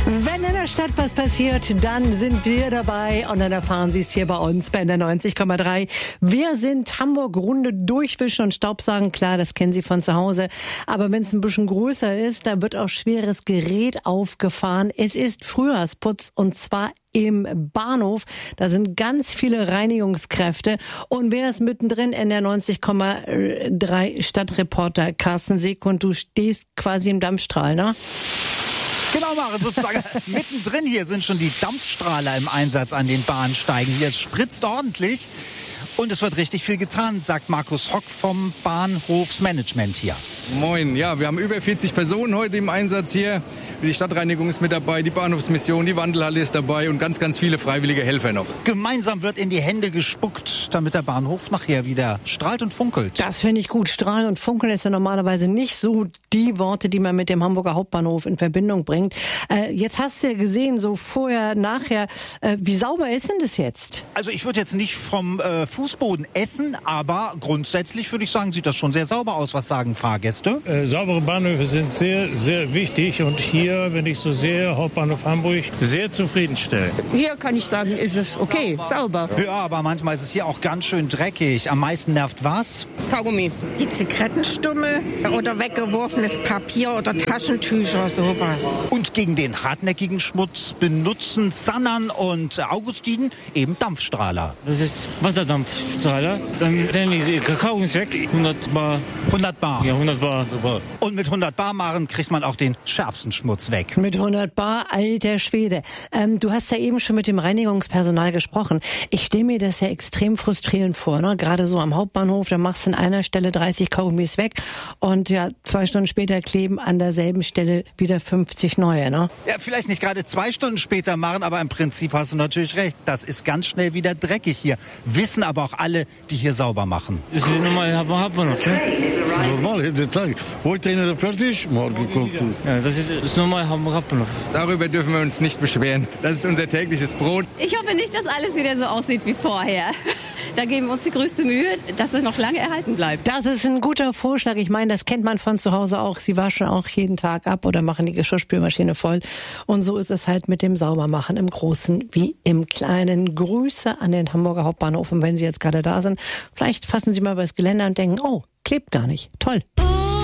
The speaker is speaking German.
Wenn in der Stadt was passiert, dann sind wir dabei und dann erfahren Sie es hier bei uns bei der 90,3. Wir sind Hamburg-Runde durchwischen und Staubsaugen. Klar, das kennen Sie von zu Hause. Aber wenn es ein bisschen größer ist, da wird auch schweres Gerät aufgefahren. Es ist Frühjahrsputz und zwar im Bahnhof. Da sind ganz viele Reinigungskräfte. Und wer ist mittendrin in der 90,3 Stadtreporter Carsten Seek und du stehst quasi im Dampfstrahl, ne? Genau, Maren, sozusagen mittendrin hier sind schon die Dampfstrahler im Einsatz an den Bahnsteigen. Hier spritzt ordentlich und es wird richtig viel getan, sagt Markus Hock vom Bahnhofsmanagement hier. Moin, ja, wir haben über 40 Personen heute im Einsatz hier. Die Stadtreinigung ist mit dabei, die Bahnhofsmission, die Wandelhalle ist dabei und ganz, ganz viele freiwillige Helfer noch. Gemeinsam wird in die Hände gespuckt, damit der Bahnhof nachher wieder strahlt und funkelt. Das finde ich gut. Strahlen und funkeln ist ja normalerweise nicht so die Worte, die man mit dem Hamburger Hauptbahnhof in Verbindung bringt. Jetzt hast du ja gesehen, so vorher, nachher. Wie sauber ist denn das jetzt? Also ich würde jetzt nicht vom Fußboden essen, aber grundsätzlich würde ich sagen, sieht das schon sehr sauber aus. Was sagen Fahrgäste? Saubere Bahnhöfe sind sehr, sehr wichtig und hier, wenn ich so sehe, Hauptbahnhof Hamburg, sehr zufriedenstellend. Hier kann ich sagen, ist es okay, sauber. Ja, aber manchmal ist es hier auch ganz schön dreckig. Am meisten nervt was? Kaugummi. Die Zigarettenstummel oder weggeworfenes Papier oder Taschentücher, sowas. Und gegen den hartnäckigen Schmutz benutzen Sannan und Augustin eben Dampfstrahler. Das ist Wasserdampfstrahler. Dann werden die Kakaos weg. 100 Bar. 100 Bar. Ja, 100 Bar. Und mit 100 Bar, Maren, kriegt man auch den schärfsten Schmutz weg. Mit 100 Bar, alter Schwede. Du hast ja eben schon mit dem Reinigungspersonal gesprochen. Ich stelle mir das ja extrem frustrierend vor, ne? Gerade so am Hauptbahnhof, da machst du an einer Stelle 30 Kaugummis weg und ja, 2 Stunden später kleben an derselben Stelle wieder 50 neue, ne? Ja, vielleicht nicht gerade 2 Stunden später, Maren, aber im Prinzip hast du natürlich recht. Das ist ganz schnell wieder dreckig hier. Wissen aber auch alle, die hier sauber machen. Das ist normal Hauptbahnhof, ne? Normal, jeden Tag. Heute einer fertig, morgen kommt es. Ja, das ist normal Hauptbahnhof. Darüber dürfen wir uns nicht beschweren. Das ist unser tägliches Brot. Ich hoffe nicht, dass alles wieder so aussieht wie vorher. Da geben wir uns die größte Mühe, dass es noch lange erhalten bleibt. Das ist ein guter Vorschlag. Ich meine, das kennt man von zu Hause auch. Sie waschen auch jeden Tag ab oder machen die Geschirrspülmaschine voll. Und so ist es halt mit dem Saubermachen im Großen wie im Kleinen. Grüße an den Hamburger Hauptbahnhof. Und wenn Sie jetzt gerade da sind, vielleicht fassen Sie mal über das Geländer und denken, oh, klebt gar nicht. Toll.